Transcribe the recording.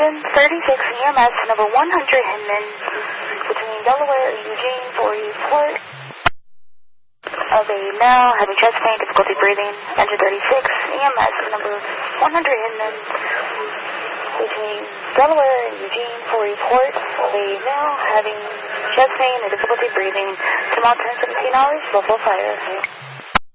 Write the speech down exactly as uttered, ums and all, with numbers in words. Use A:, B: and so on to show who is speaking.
A: Engine thirty-six E M S number one hundred Hinman between Delaware and Eugene for report of a male having chest pain, difficulty breathing. Engine thirty-six E M S number one hundred Hinman between Delaware and Eugene for report of a male having chest pain and difficulty breathing. Tomorrow ten seventeen hours, Buffalo Fire.